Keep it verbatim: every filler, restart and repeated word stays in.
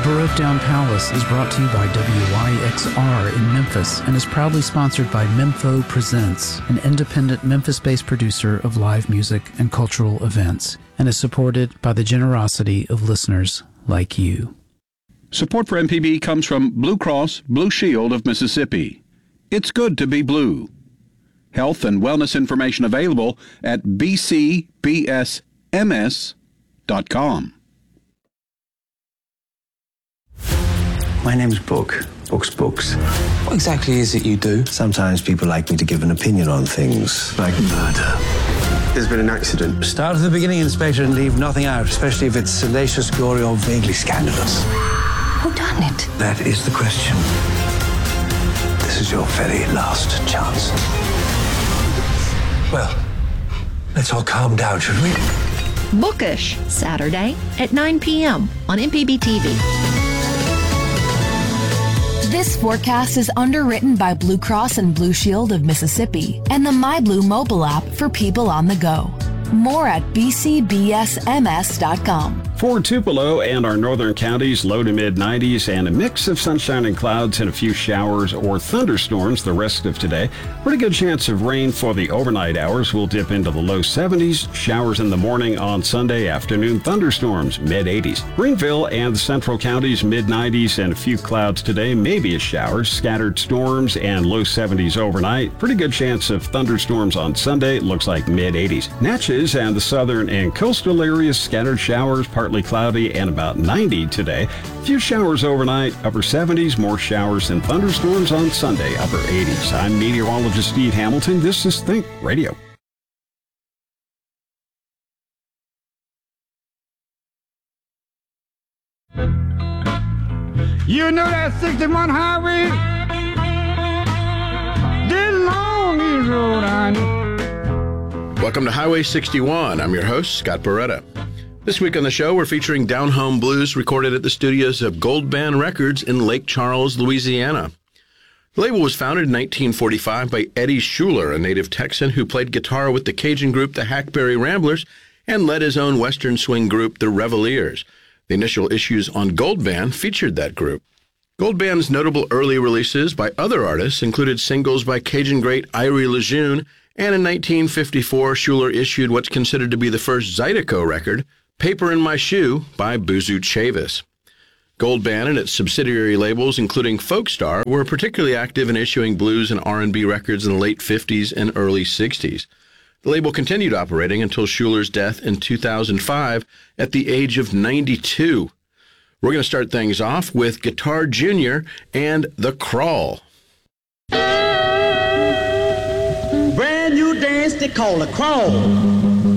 Broke Down Palace is brought to you by W Y X R in Memphis and is proudly sponsored by Mempho Presents, an independent Memphis-based producer of live music and cultural events, and is supported by the generosity of listeners like you. Support for M P B comes from Blue Cross Blue Shield of Mississippi. It's good to be blue. Health and wellness information available at b c b s m s dot com. My name's Book. Book's Books. What exactly is it you do? Sometimes people like me to give an opinion on things like murder. There's been an accident. Start at the beginning, Inspector, and leave nothing out, especially if it's salacious, gory, or vaguely scandalous. Who done it? That is the question. This is your very last chance. Well, let's all calm down, should we? Bookish, Saturday at nine p.m. on M P B T V. This forecast is underwritten by Blue Cross and Blue Shield of Mississippi and the MyBlue mobile app for people on the go. More at b c b s m s dot com. For Tupelo and our northern counties, low to mid nineties and a mix of sunshine and clouds and a few showers or thunderstorms the rest of today. Pretty good chance of rain for the overnight hours. We'll dip into the low seventies. Showers in the morning on Sunday afternoon. Thunderstorms mid eighties. Greenville and the central counties mid nineties and a few clouds today. Maybe a shower. Scattered storms and low seventies overnight. Pretty good chance of thunderstorms on Sunday. Looks like mid eighties. Natchez and the southern and coastal areas, scattered showers, partly cloudy and about ninety today. A few showers overnight, upper seventies, more showers and thunderstorms on Sunday, upper eighties. I'm meteorologist Steve Hamilton. This is Think Radio. You know that sixty-one highway? This long is road I know. Welcome to Highway sixty-one. I'm your host, Scott Barretta. This week on the show, we're featuring Down Home Blues recorded at the studios of Gold Band Records in Lake Charles, Louisiana. The label was founded in nineteen forty-five by Eddie Schuler, a native Texan who played guitar with the Cajun group the Hackberry Ramblers and led his own Western swing group, the Reveliers. The initial issues on Gold Band featured that group. Gold Band's notable early releases by other artists included singles by Cajun great Irie Lejeune, and in nineteen fifty-four, Schuler issued what's considered to be the first Zydeco record, Paper in My Shoe by Boozoo Chavis. Gold Band and its subsidiary labels, including Folkstar, were particularly active in issuing blues and R and B records in the late fifties and early sixties. The label continued operating until Schuler's death in two thousand five at the age of ninety-two. We're going to start things off with Guitar Junior and The Crawl. Brand new dance they call The Crawl.